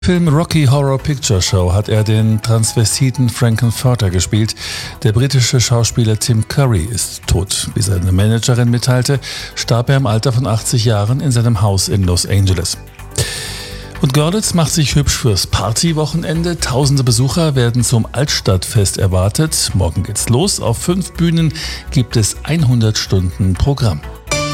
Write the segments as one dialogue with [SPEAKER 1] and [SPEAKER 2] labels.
[SPEAKER 1] Im Film Rocky Horror Picture Show hat er den Transvestiten Frankenfurter gespielt. Der britische Schauspieler Tim Curry ist tot. Wie seine Managerin mitteilte, starb er im Alter von 80 Jahren in seinem Haus in Los Angeles. Und Görlitz macht sich hübsch fürs Partywochenende. Tausende Besucher werden zum Altstadtfest erwartet. Morgen geht's los. Auf 5 Bühnen gibt es 100 Stunden Programm.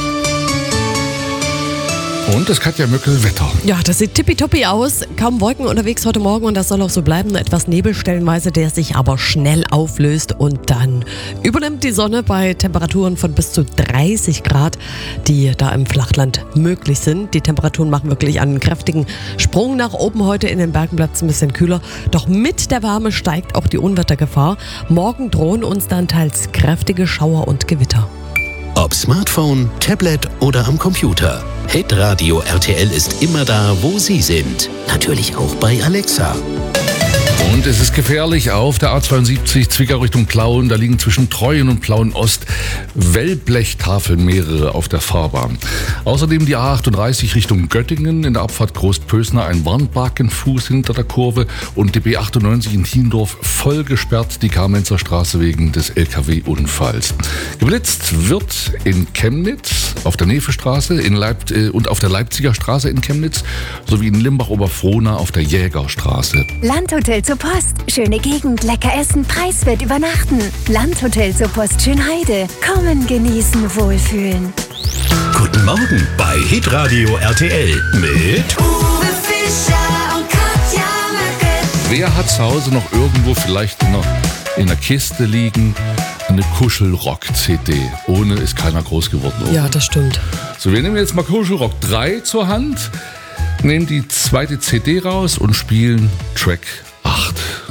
[SPEAKER 2] Und das Katja Möckel Wetter.
[SPEAKER 3] Ja, das sieht tippitoppi aus. Kaum Wolken unterwegs heute Morgen und das soll auch so bleiben. Etwas Nebel stellenweise, der sich aber schnell auflöst und dann übernimmt die Sonne bei Temperaturen von bis zu 30 Grad, die da im Flachland möglich sind. Die Temperaturen machen wirklich einen kräftigen Sprung nach oben. Heute in den Bergen bleibt es ein bisschen kühler. Doch mit der Wärme steigt auch die Unwettergefahr. Morgen drohen uns dann teils kräftige Schauer und Gewitter.
[SPEAKER 4] Ob Smartphone, Tablet oder am Computer. Hitradio RTL ist immer da, wo Sie sind. Natürlich auch bei Alexa.
[SPEAKER 2] Und es ist gefährlich auf der A72 Zwickau Richtung Plauen. Da liegen zwischen Treuen und Plauen Ost Wellblechtafeln mehrere auf der Fahrbahn. Außerdem die A38 Richtung Göttingen in der Abfahrt Großpösner ein Warnbarkenfuß hinter der Kurve und die B98 in Thiendorf voll gesperrt, die Kamenzer Straße wegen des LKW-Unfalls. Geblitzt wird in Chemnitz auf der Nefestraße und auf der Leipziger Straße in Chemnitz sowie in Limbach-Oberfrohna auf der Jägerstraße.
[SPEAKER 5] Landhotel zur Post. Schöne Gegend, lecker essen, preiswert übernachten. Landhotel zur Post Schönheide. Kommen, genießen, wohlfühlen.
[SPEAKER 4] Guten Morgen bei Hitradio RTL mit
[SPEAKER 5] Uwe Fischer und Katja Möckel.
[SPEAKER 2] Wer hat zu Hause noch irgendwo vielleicht in der Kiste liegen eine Kuschelrock-CD? Ohne ist keiner groß geworden. Oder?
[SPEAKER 3] Ja, das stimmt.
[SPEAKER 2] So, wir nehmen jetzt mal Kuschelrock 3 zur Hand, nehmen die zweite CD raus und spielen Track